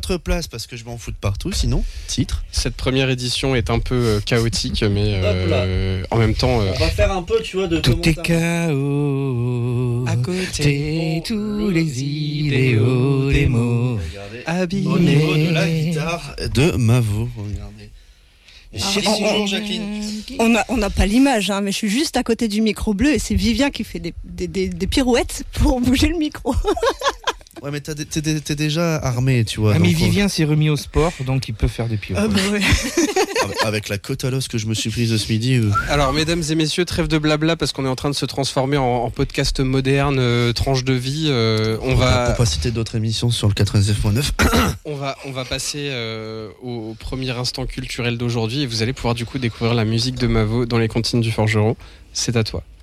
votre place parce que je m'en fous de partout. Sinon, titre. Cette première édition est un peu chaotique, mais en même temps. On va faire un peu, tu vois, de. Tout est chaos. À côté, tous les idéaux des mots. Regardez. Au niveau de la guitare de Mavo. Regardez. Bonjour Jacqueline. On n'a pas l'image, hein, mais je suis juste à côté du micro bleu et c'est Vivien qui fait des pirouettes pour bouger le micro. Ouais, mais t'es déjà armé, tu vois. Mais Vivien s'est remis au sport, donc il peut faire des pirouettes. Ah bah ouais. Avec la côte à l'os que je me suis prise ce midi. Alors, mesdames et messieurs, trêve de blabla parce qu'on est en train de se transformer en podcast moderne, tranche de vie. Pour pas citer d'autres émissions sur le 99.9. On va passer au premier instant culturel d'aujourd'hui et vous allez pouvoir du coup découvrir la musique de Mavo dans les cantines du Forgeron. C'est à toi.